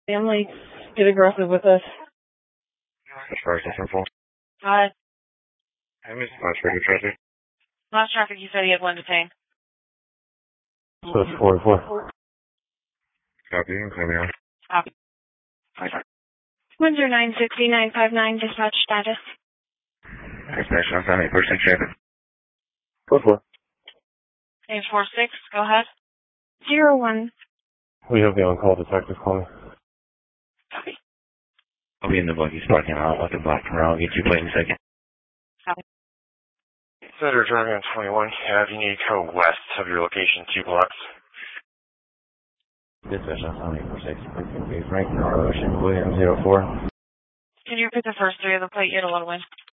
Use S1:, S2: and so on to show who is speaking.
S1: Family, get aggressive with us.
S2: First, simple.
S1: Hi.
S2: I missed last traffic traffic.
S1: Last traffic, you said he had one detained.
S2: So it's 4-4. Copy, you can clear me on.
S1: Copy. 1096959 dispatch status.
S2: Dispatch, I'm found 8% traffic. 4-4.
S1: 846, go ahead. 01.
S2: We have the on-call detective call me.
S1: Copy.
S2: I'll be in the buggy parking lot. I'll have to block tomorrow. I'll get you plate in a second.
S1: Copy.
S2: Senator driving on 21 Ave. You need to go west of your location 2 blocks. Dispatch, I'm found 846. Frank, Ocean, William 04.
S1: Can you repeat the first three of the plate? You had a little wind.